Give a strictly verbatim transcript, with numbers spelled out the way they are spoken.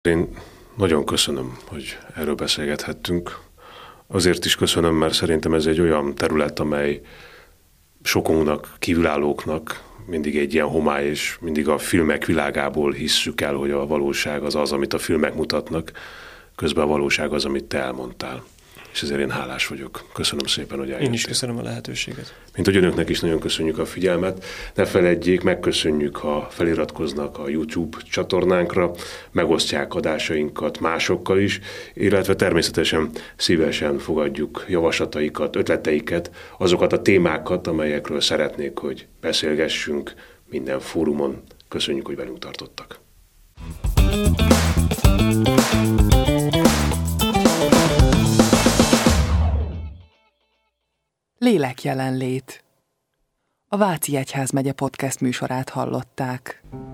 Én nagyon köszönöm, hogy erről beszélgethettünk. Azért is köszönöm, mert szerintem ez egy olyan terület, amely sokunknak, kívülállóknak mindig egy ilyen homály, és mindig a filmek világából hisszük el, hogy a valóság az az, amit a filmek mutatnak, közben a valóság az, amit te elmondtál. És ezért én hálás vagyok. Köszönöm szépen, hogy eljöttél. Én is köszönöm a lehetőséget. Mint hogy önöknek is nagyon köszönjük a figyelmet. Ne feledjék, megköszönjük, ha feliratkoznak a YouTube csatornánkra, megosztják adásainkat másokkal is, illetve természetesen szívesen fogadjuk javaslataikat, ötleteiket, azokat a témákat, amelyekről szeretnék, hogy beszélgessünk minden fórumon. Köszönjük, hogy velünk tartottak. Lélekjelenlét. A Váci Egyházmegye podcast műsorát hallották.